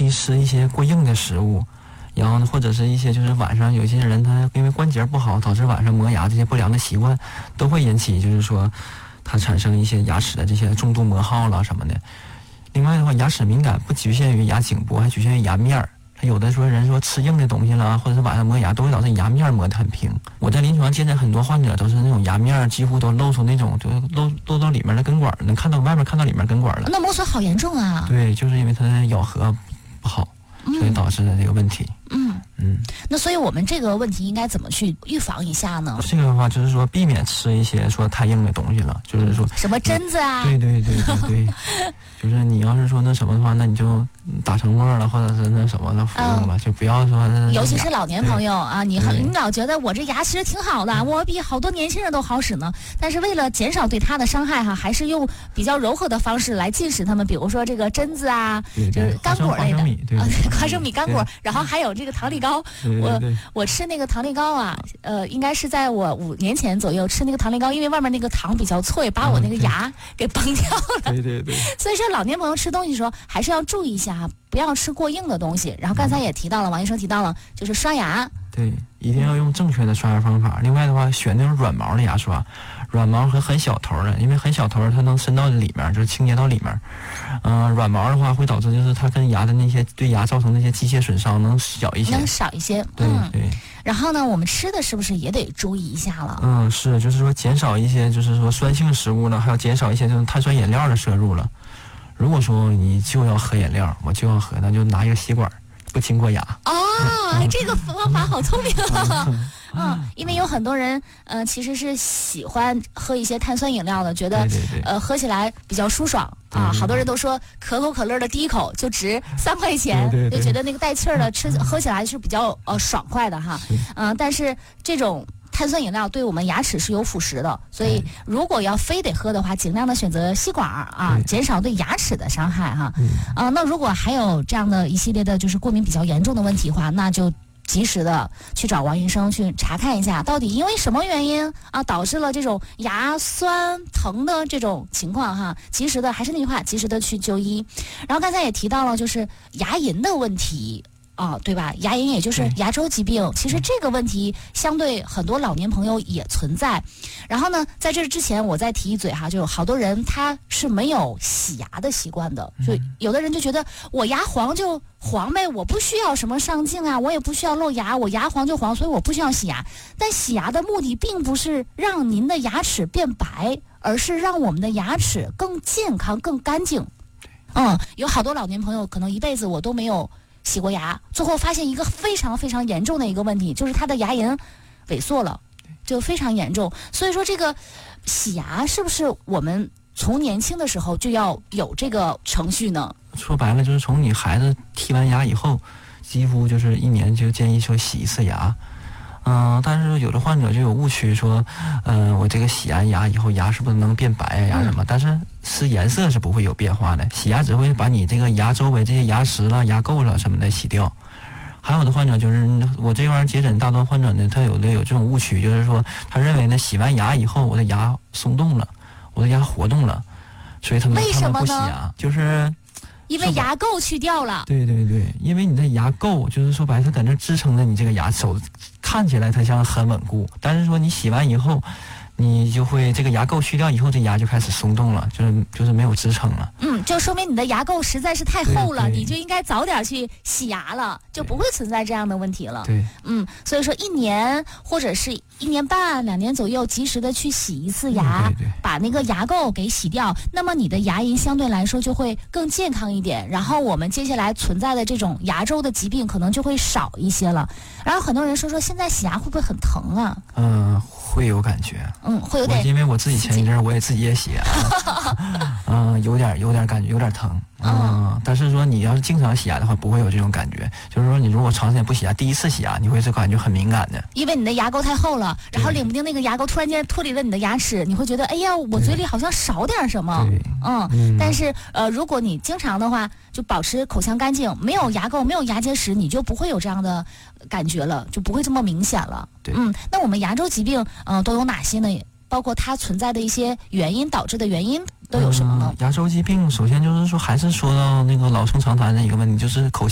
期吃一些过硬的食物，然后呢，或者是一些就是晚上有些人他因为关节不好，导致晚上磨牙这些不良的习惯，都会引起就是说它产生一些牙齿的这些重度磨耗了什么的。另外的话，牙齿敏感不局限于牙颈部，还局限于牙面儿。有的说人说吃硬的东西了，或者是晚上磨牙，都会导致牙面磨得很平。我在临床见的很多患者都是那种牙面几乎都露出那种，就露到里面的根管，能看到外面看到里面根管了。 那磨损好严重啊！ 对，就是因为它的咬合不好，所以导致的这个问题。 那所以我们这个问题应该怎么去预防一下呢？ 这个的话就是说避免吃一些说太硬的东西了，就是说什么榛子啊？ 对，就是你要是说那什么的话，那你就打成沫了，或者是那什么的服用了，就不要说。 尤其是老年朋友啊，你老觉得我这牙其实挺好的，我比好多年轻人都好使呢。但是为了减少对它的伤害哈，还是用比较柔和的方式来禁食它们，比如说这个榛子啊，就是干果类的花生米干果，然后还有这个糖粒糕。我吃那个糖粒糕啊，应该是在我5年前左右吃那个糖粒糕，因为外面那个糖比较脆，把我那个牙给崩掉了。 对。 所以说老年朋友吃东西的时候还是要注意一下，不要吃过硬的东西。然后刚才也提到了，王医生提到了，就是刷牙。 对，一定要用正确的刷牙方法。另外的话，选那种软毛的牙刷，软毛和很小头的，因为很小头它能伸到里面，就是清洁到里面。软毛的话会导致就是它跟牙的那些对牙造成那些机械损伤能小一些， 能少一些。 对。 然后呢，我们吃的是不是也得注意一下了？ 是，就是说减少一些就是说酸性食物了，还要减少一些这种碳酸饮料的摄入了。如果说你就要喝饮料，我就要喝，那就拿一个吸管，不经过牙。 这个方法好聪明啊！因为有很多人其实是喜欢喝一些碳酸饮料的，觉得喝起来比较舒爽啊。好多人都说可口可乐的第一口就值3块钱，就觉得那个带气儿的喝起来是比较爽快的哈。但是这种碳酸饮料对我们牙齿是有腐蚀的，所以如果要非得喝的话，尽量的选择吸管啊，减少对牙齿的伤害哈。那如果还有这样的一系列的就是过敏比较严重的问题的话，那就及时的去找王医生去查看一下，到底因为什么原因啊导致了这种牙酸疼的这种情况哈。及时的，还是那句话，及时的去就医。然后刚才也提到了就是牙龈的问题。对吧？牙龈也就是牙周疾病，其实这个问题相对很多老年朋友也存在。然后呢，在这之前我再提一嘴哈，就有好多人他是没有洗牙的习惯的，就有的人就觉得我牙黄就黄呗，我不需要什么上镜啊，我也不需要露牙，我牙黄就黄，所以我不需要洗牙。但洗牙的目的并不是让您的牙齿变白，而是让我们的牙齿更健康、更干净。有好多老年朋友可能一辈子我都没有洗过牙，最后发现一个非常非常严重的一个问题，就是他的牙龈萎缩了，就非常严重。所以说这个洗牙是不是我们从年轻的时候就要有这个程序呢？ 说白了就是从你孩子剔完牙以后，几乎就是1年就建议说洗一次牙。但是有的患者就有误区说，我这个洗完牙以后牙是不是能变白呀什么？但是颜色是不会有变化的，洗牙只会把你这个牙周围这些牙石了、牙垢了什么的洗掉。还有的患者就是我这边接诊大多患者呢，他有这种误区，就是说他认为呢洗完牙以后我的牙松动了，我的牙活动了，所以他们不洗牙，就是因为牙垢去掉了。 对，因为你的牙垢就是说白了它在那支撑着你这个牙，手看起来它像很稳固，但是说你洗完以后你就会这个牙垢去掉以后，这牙就开始松动了，就是没有支撑了。 就说明你的牙垢实在是太厚了，你就应该早点去洗牙了，就不会存在这样的问题了。 对， 所以说1年或者是1年半、2年左右，及时的去洗一次牙，把那个牙垢给洗掉，那么你的牙龈相对来说就会更健康一点，然后我们接下来存在的这种牙周的疾病可能就会少一些了。然后很多人说现在洗牙会不会很疼啊？ 会有感觉， 会有点， 因为我自己前一阵我也自己也洗牙，有点感觉，有点疼，但是说你要是经常洗牙的话，不会有这种感觉。就是说你如果长时间不洗牙，第一次洗牙你会感觉很敏感的， 因为你的牙垢太厚了，然后领不定那个牙垢突然间脱离了你的牙齿，你会觉得哎呀，我嘴里好像少点什么，但是如果你经常的话，就保持口腔干净，没有牙垢，没有牙结石，你就不会有这样的感觉了，就不会这么明显了。那我们牙周疾病都有哪些呢？包括它存在的一些原因导致的原因都有什么呢？ 牙周疾病首先就是说还是说到那个老生常谈的一个问题，就是口